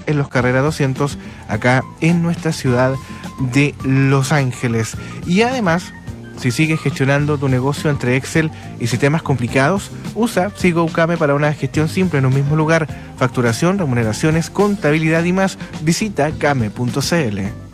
en Los Carrera 200, acá en nuestra ciudad de Los Ángeles. Y además, si sigues gestionando tu negocio entre Excel y sistemas complicados, usa Sigo Kame para una gestión simple en un mismo lugar. Facturación, remuneraciones, contabilidad y más. Visita kame.cl.